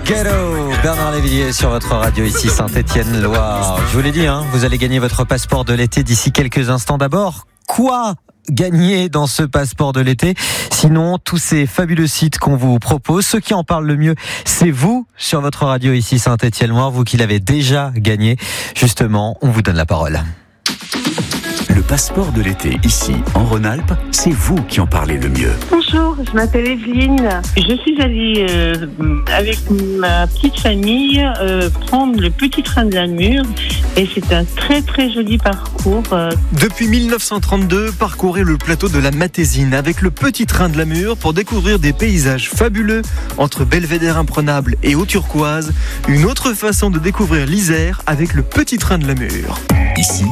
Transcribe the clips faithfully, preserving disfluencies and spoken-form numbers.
Ghetto, Bernard Lavilliers sur votre radio ici Saint-Étienne-Loire. Je vous l'ai dit, hein, vous allez gagner votre passeport de l'été d'ici quelques instants. D'abord, quoi gagner dans ce passeport de l'été? Sinon, tous ces fabuleux sites qu'on vous propose, ceux qui en parlent le mieux, c'est vous sur votre radio ici Saint-Étienne-Loire, vous qui l'avez déjà gagné. Justement, on vous donne la parole. Le passeport de l'été, ici, en Rhône-Alpes, c'est vous qui en parlez le mieux. Bonjour, je m'appelle Evelyne. Je suis allée euh, avec ma petite famille euh, prendre le petit train de la Mure et c'est un très très joli parcours. Euh. Depuis mille neuf cent trente-deux, parcourez le plateau de la Matésine avec le petit train de la Mure pour découvrir des paysages fabuleux entre belvédère imprenable et eau turquoise. Une autre façon de découvrir l'Isère avec le petit train de la Mure. Ici,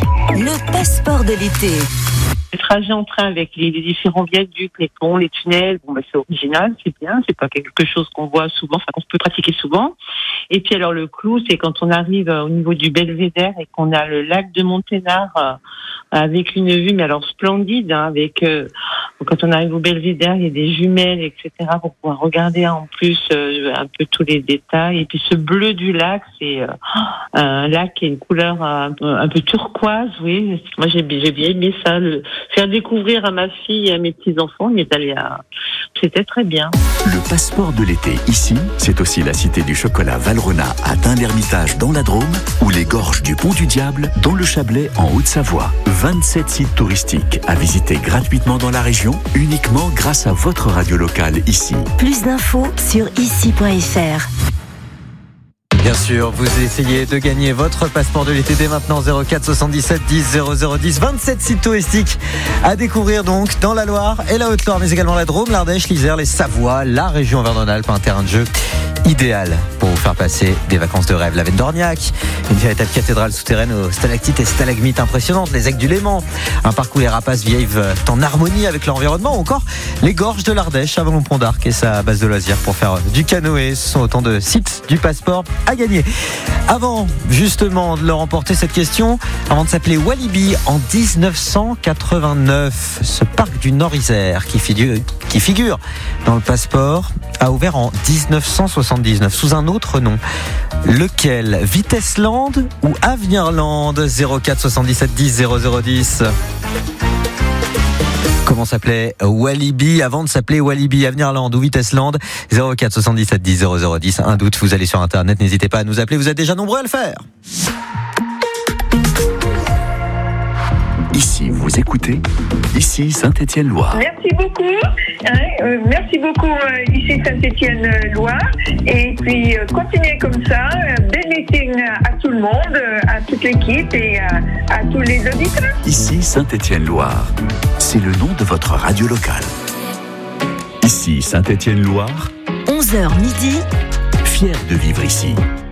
le passeport de l'été. Le trajet en train avec les, les différents viaducs, les ponts, les tunnels, bon, bah, c'est original, c'est bien, c'est pas quelque chose qu'on voit souvent, enfin qu'on peut pratiquer souvent. Et puis alors le clou, c'est quand on arrive au niveau du belvédère et qu'on a le lac de Monténard euh, avec une vue, mais alors splendide, hein, avec euh, quand on arrive au belvédère, il y a des jumelles, et cetera pour pouvoir regarder en plus euh, un peu tous les détails. Et puis ce bleu du lac, c'est euh, un lac qui a une couleur un peu, un peu turquoise, oui. Moi j'ai, j'ai bien aimé ça, le faire découvrir à ma fille et à mes petits-enfants. On y est allé à... C'était très bien. Le passeport de l'été, ici, c'est aussi la cité du chocolat Valrhona à Tain-l'Hermitage dans la Drôme ou les gorges du Pont du Diable dans le Chablais en Haute-Savoie. vingt-sept sites touristiques à visiter gratuitement dans la région, uniquement grâce à votre radio locale ici. Plus d'infos sur ici point f r. Bien sûr, vous essayez de gagner votre passeport de l'été dès maintenant. Zéro quatre soixante-dix-sept dix zéro zéro dix. vingt-sept sites touristiques à découvrir donc dans la Loire et la Haute-Loire, mais également la Drôme, l'Ardèche, l'Isère, les Savoies, la région Auvergne-Rhône-Alpes. Un terrain de jeu idéal pour vous faire passer des vacances de rêve. La Venne d'Orniac, une véritable cathédrale souterraine aux stalactites et stalagmites impressionnantes, les Aigues du Léman, un parc où les rapaces vivent en harmonie avec l'environnement, ou encore les gorges de l'Ardèche, Avalon-Pont d'Arc et sa base de loisirs pour faire du canoë. Ce sont autant de sites du passeport à gagner. Avant justement de leur remporter cette question, avant de s'appeler Walibi en dix-neuf cent quatre-vingt-neuf, ce parc du Nord-Isère qui figure, qui figure dans le passeport a ouvert en dix-neuf cent soixante-dix-neuf sous un autre nom. Lequel? Vitesseland ou Avenirland? Zéro quatre soixante-dix-sept dix zéro zéro dix. Comment s'appelait Walibi avant de s'appeler Walibi? Avenirland ou Vitesseland? Zéro quatre soixante-dix-sept dix zéro zéro dix. Un doute, vous allez sur internet, n'hésitez pas à nous appeler, vous êtes déjà nombreux à le faire. Ici, vous écoutez, ici Saint-Étienne-Loire. Merci beaucoup, hein, euh, merci beaucoup euh, ici Saint-Étienne-Loire. Et puis euh, continuez comme ça, euh, bel meeting à tout le monde, euh, à toute l'équipe et à, à tous les auditeurs. Ici Saint-Étienne-Loire, c'est le nom de votre radio locale. Ici Saint-Étienne-Loire, onze heures midi. Fier de vivre ici.